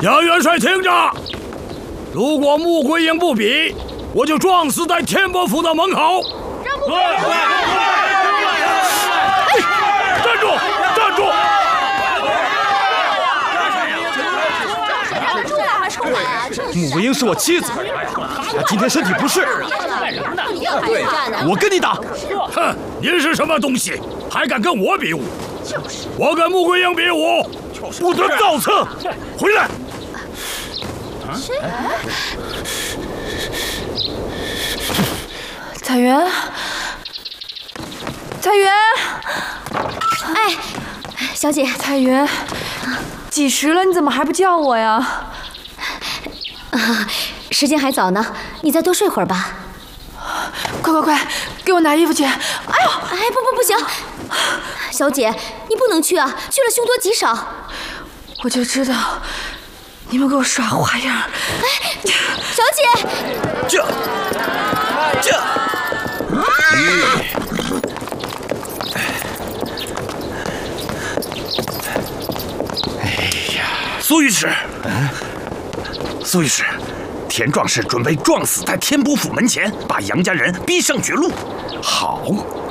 杨元帅，听着，如果穆桂英不比，我就撞死在天伯府的门口。对！站住！站住！ 穆桂英是我妻子，她今天身体不适，我跟你打！ 哼，您是什么东西，还敢跟我比武？我跟穆桂英比武，不得造次！回来！ 彩云，彩云， 哎，小姐， 彩云，几时了？你怎么还不叫我呀？ 时间还早呢，你再多睡会儿吧。 快，给我拿衣服去！哎呦， 哎，不行，小姐，你不能去啊，去了凶多吉少。 我就知道你们给我耍花样。 哎，小姐， 这。 哎呀，苏御史，苏御史，田壮士准备撞死在天波府门前，把杨家人逼上绝路。 好，